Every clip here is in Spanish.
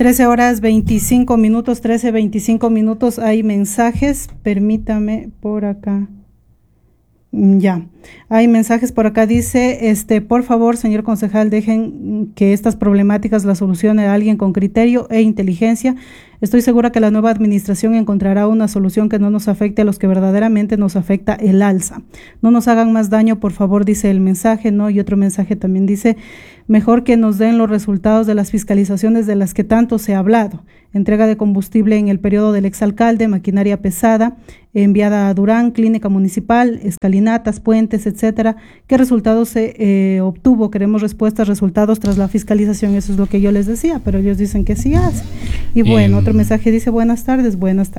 13:25, 13:25. Hay mensajes, permítame por acá. Ya, hay mensajes por acá, dice, por favor, señor concejal, dejen que estas problemáticas las solucione alguien con criterio e inteligencia. Estoy segura que la nueva administración encontrará una solución que no nos afecte a los que verdaderamente nos afecta el alza. No nos hagan más daño, por favor, dice el mensaje, ¿no? Y otro mensaje también dice, mejor que nos den los resultados de las fiscalizaciones de las que tanto se ha hablado. Entrega de combustible en el periodo del exalcalde, maquinaria pesada, enviada a Durán, clínica municipal, escalinatas, puentes, etcétera. ¿Qué resultados se obtuvo? Queremos respuestas, resultados tras la fiscalización. Eso es lo que yo les decía, pero ellos dicen que sí hace. Y bueno, otro mensaje dice, buenas tardes.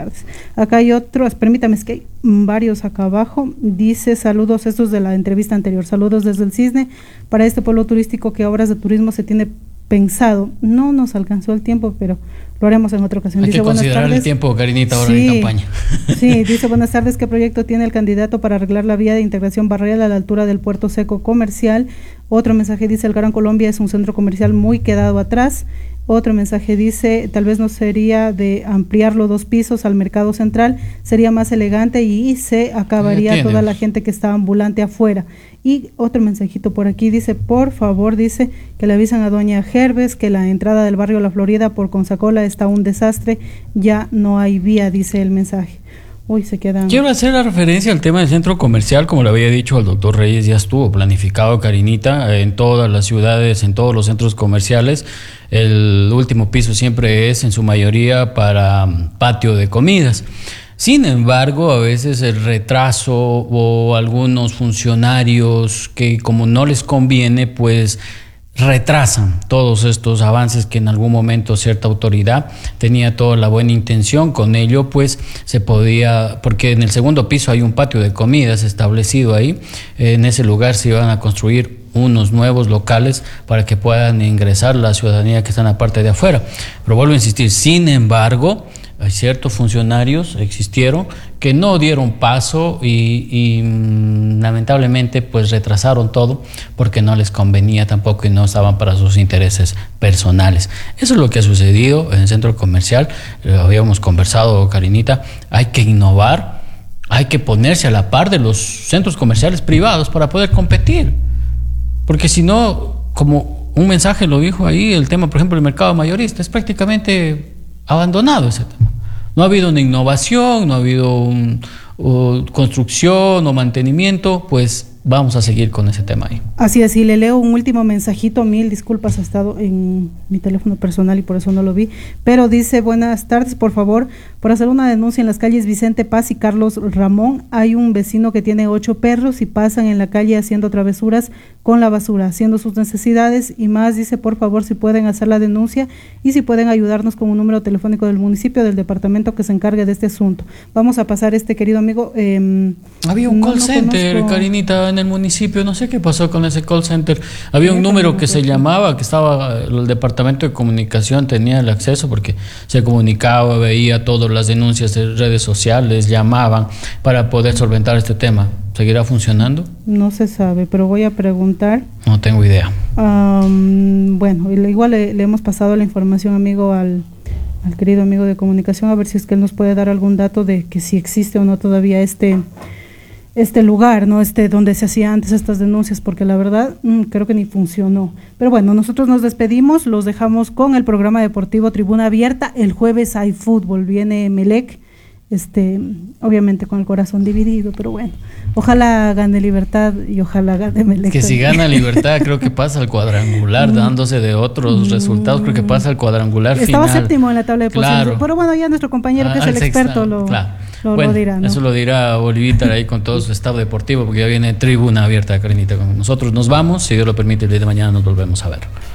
Acá hay otros, permítame, es que hay varios acá abajo. Dice, saludos, estos de la entrevista anterior, saludos desde el Cisne, para este pueblo turístico, ¿qué obras de turismo se tiene pensado? No nos alcanzó el tiempo, pero lo haremos en otra ocasión. Hay dice, que considerar el tiempo, Karinita, ahora en campaña. Sí, dice, buenas tardes, ¿qué proyecto tiene el candidato para arreglar la vía de integración barrial a la altura del puerto seco comercial? Otro mensaje dice, el Gran Colombia es un centro comercial muy quedado atrás. Otro mensaje dice, tal vez no sería de ampliarlo 2 pisos al mercado central, sería más elegante y se acabaría toda la gente que está ambulante afuera. Y otro mensajito por aquí dice, por favor, dice que le avisan a doña Gerves que la entrada del barrio La Florida por Consacola está un desastre, ya no hay vía, dice el mensaje. Uy, se quedan. Quiero hacer la referencia al tema del centro comercial, como le había dicho al doctor Reyes, ya estuvo planificado, Karinita, en todas las ciudades, en todos los centros comerciales. El último piso siempre es en su mayoría para patio de comidas. Sin embargo, a veces el retraso o algunos funcionarios que como no les conviene, pues retrasan todos estos avances que en algún momento cierta autoridad tenía toda la buena intención. Con ello pues se podía, porque en el segundo piso hay un patio de comidas establecido ahí, en ese lugar se iban a construir unos nuevos locales para que puedan ingresar la ciudadanía que está en la parte de afuera, pero vuelvo a insistir, sin embargo hay ciertos funcionarios, existieron, que no dieron paso y lamentablemente pues retrasaron todo porque no les convenía tampoco y no estaban para sus intereses personales. Eso es lo que ha sucedido en el centro comercial. Habíamos conversado, Karinita, hay que innovar, hay que ponerse a la par de los centros comerciales privados para poder competir, porque si no, como un mensaje lo dijo ahí, el tema por ejemplo del mercado mayorista es prácticamente abandonado ese tema. No ha habido una innovación, no ha habido construcción o mantenimiento, pues vamos a seguir con ese tema ahí. Así es, y le leo un último mensajito, 1000 disculpas, ha estado en mi teléfono personal y por eso no lo vi, pero dice, buenas tardes, por favor, por hacer una denuncia en las calles Vicente Paz y Carlos Ramón, hay un vecino que tiene 8 perros y pasan en la calle haciendo travesuras con la basura, haciendo sus necesidades y más, dice, por favor, si pueden hacer la denuncia y si pueden ayudarnos con un número telefónico del municipio, del departamento que se encargue de este asunto. Vamos a pasar querido amigo. Había un call center, Karinita, en el municipio, no sé qué pasó con ese call center. Había un número que se llamaba, que estaba, el departamento de comunicación tenía el acceso porque se comunicaba, veía todas las denuncias de redes sociales, llamaban para poder solventar este tema. ¿Seguirá funcionando? No se sabe, pero voy a preguntar. No tengo idea. Bueno, igual le hemos pasado la información, amigo, al querido amigo de comunicación, a ver si es que él nos puede dar algún dato de que si existe o no todavía este lugar, ¿no? Donde se hacía antes estas denuncias, porque la verdad creo que ni funcionó. Pero bueno, nosotros nos despedimos, los dejamos con el programa deportivo Tribuna Abierta. El jueves hay fútbol, viene Melec, obviamente con el corazón dividido, pero bueno, ojalá gane Libertad y ojalá gane Melec. Que si gana Libertad creo que pasa al cuadrangular, dándose de otros resultados, creo que pasa al cuadrangular Estaba final. Séptimo en la tabla de posiciones, pero bueno, ya nuestro compañero que es el experto lo dirá, ¿no? Eso lo dirá Bolivita ahí con todo su estado deportivo, porque ya viene Tribuna Abierta, Karinita, con nosotros. Nos vamos, si Dios lo permite, el día de mañana nos volvemos a ver.